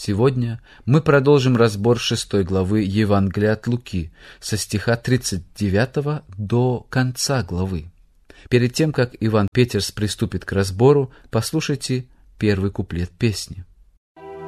Сегодня мы продолжим разбор 6 главы Евангелия от Луки со стиха 39 до конца главы. Перед тем, как Иван Петерс приступит к разбору, послушайте первый куплет песни.